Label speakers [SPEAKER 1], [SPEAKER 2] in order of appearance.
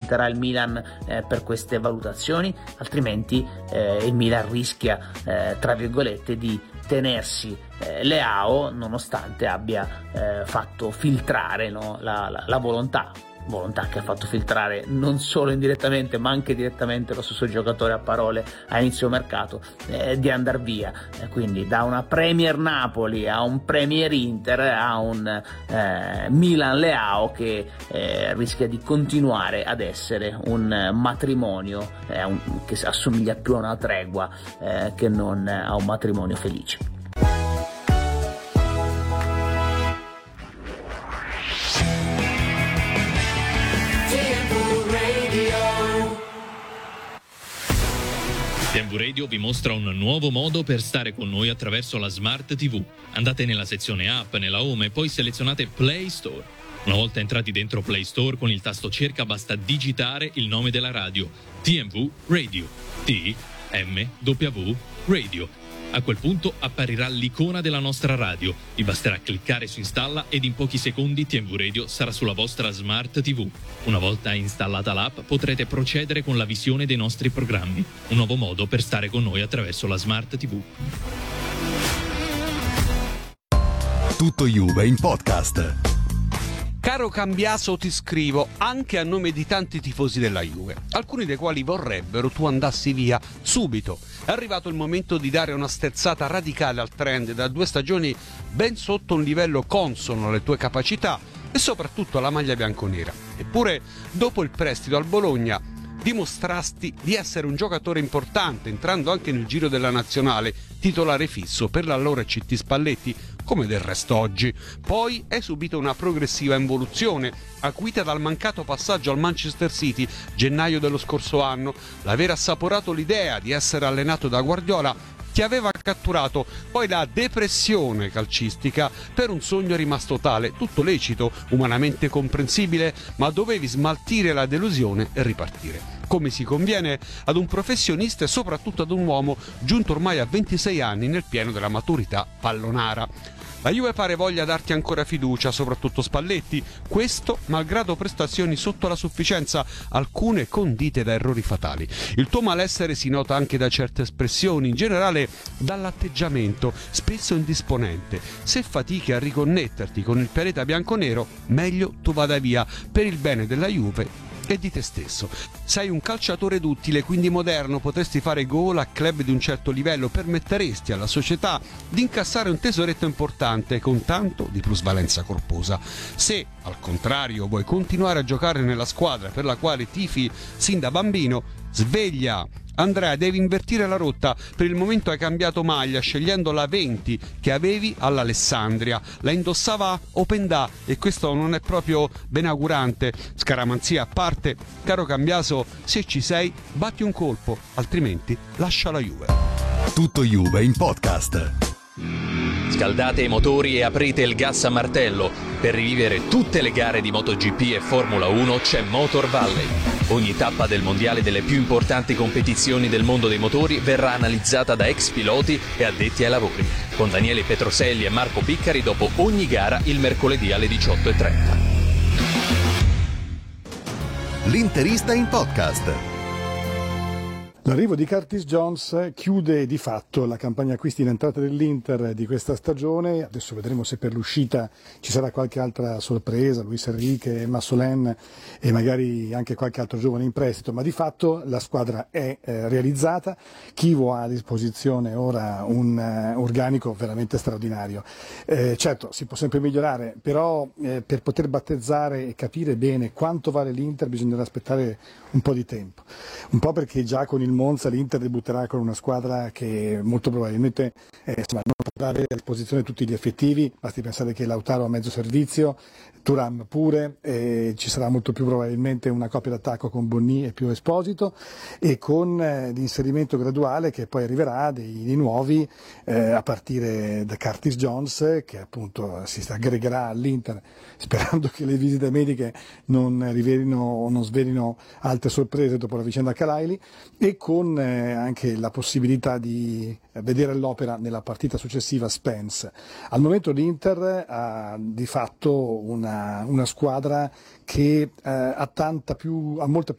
[SPEAKER 1] consulterà il Milan per queste valutazioni, altrimenti il Milan rischia tra virgolette di tenersi Leao nonostante abbia fatto filtrare, no, la volontà che ha fatto filtrare non solo indirettamente ma anche direttamente lo stesso giocatore a parole a inizio mercato, di andare via. Quindi da una Premier Napoli a un Premier Inter a un Milan Leao che rischia di continuare ad essere un matrimonio che assomiglia più a una tregua che non a un matrimonio felice.
[SPEAKER 2] TMV Radio vi mostra un nuovo modo per stare con noi attraverso la Smart TV. Andate nella sezione app, nella home e poi selezionate Play Store. Una volta entrati dentro Play Store, con il tasto cerca basta digitare il nome della radio, TMV Radio, TMW Radio. A quel punto apparirà l'icona della nostra radio. Vi basterà cliccare su installa ed in pochi secondi TMV Radio sarà sulla vostra Smart TV. Una volta installata l'app potrete procedere con la visione dei nostri programmi. Un nuovo modo per stare con noi attraverso la Smart TV.
[SPEAKER 3] Tutto Juve in podcast.
[SPEAKER 4] Caro Cambiaso, ti scrivo anche a nome di tanti tifosi della Juve, alcuni dei quali vorrebbero tu andassi via subito. È arrivato il momento di dare una sterzata radicale al trend da 2 stagioni ben sotto un livello consono alle tue capacità e soprattutto alla maglia bianconera. Eppure, dopo il prestito al Bologna, dimostrasti di essere un giocatore importante, entrando anche nel giro della nazionale, titolare fisso per l'allora CT Spalletti, come del resto oggi. Poi hai subito una progressiva involuzione, acuita dal mancato passaggio al Manchester City gennaio dello scorso anno. L'aver assaporato l'idea di essere allenato da Guardiola ti aveva catturato, poi la depressione calcistica per un sogno rimasto tale, tutto lecito, umanamente comprensibile, ma dovevi smaltire la delusione e ripartire. Come si conviene ad un professionista e soprattutto ad un uomo giunto ormai a 26 anni nel pieno della maturità pallonara. La Juve pare voglia darti ancora fiducia, soprattutto Spalletti, questo malgrado prestazioni sotto la sufficienza, alcune condite da errori fatali. Il tuo malessere si nota anche da certe espressioni, in generale dall'atteggiamento, spesso indisponente. Se fatichi a riconnetterti con il pianeta bianconero, meglio tu vada via, per il bene della Juve e di te stesso. Sei un calciatore duttile, quindi moderno, potresti fare gol a club di un certo livello, permetteresti alla società di incassare un tesoretto importante con tanto di plusvalenza corposa. Se, al contrario, vuoi continuare a giocare nella squadra per la quale tifi sin da bambino, sveglia! Andrea, devi invertire la rotta. Per il momento hai cambiato maglia, scegliendo la 20 che avevi all'Alessandria. La indossava Openda e questo non è proprio benaugurante. Scaramanzia a parte, caro Cambiaso, se ci sei, batti un colpo, altrimenti lascia la Juve.
[SPEAKER 3] Tutto Juve in podcast.
[SPEAKER 2] Scaldate i motori e aprite il gas a martello. Per rivivere tutte le gare di MotoGP e Formula 1 c'è Motor Valley. Ogni tappa del mondiale delle più importanti competizioni del mondo dei motori verrà analizzata da ex piloti e addetti ai lavori, con Daniele Petroselli e Marco Piccari dopo ogni gara il mercoledì alle 18:30.
[SPEAKER 3] L'interista in podcast.
[SPEAKER 5] L'arrivo di Curtis Jones chiude di fatto la campagna acquisti in entrata dell'Inter di questa stagione. Adesso vedremo se per l'uscita ci sarà qualche altra sorpresa, Luis Enrique, Massolen e magari anche qualche altro giovane in prestito, ma di fatto la squadra è realizzata. Chievo ha a disposizione ora un organico veramente straordinario. Certo, si può sempre migliorare, però per poter battezzare e capire bene quanto vale l'Inter bisognerà aspettare un po' di tempo. Un po' perché già con il Monza l'Inter debutterà con una squadra che molto probabilmente non potrà avere a disposizione tutti gli effettivi. Basti pensare che Lautaro ha mezzo servizio, Thuram pure, ci sarà molto più probabilmente una coppia d'attacco con Bonni e più Esposito, e con l'inserimento graduale che poi arriverà di nuovi a partire da Curtis Jones, che appunto si aggregherà all'Inter, sperando che le visite mediche non rivelino o non svelino altre sorprese dopo la vicenda Calaili, e con anche la possibilità di vedere all'opera nella partita successiva Spence. Al momento l'Inter ha di fatto una squadra che ha molta più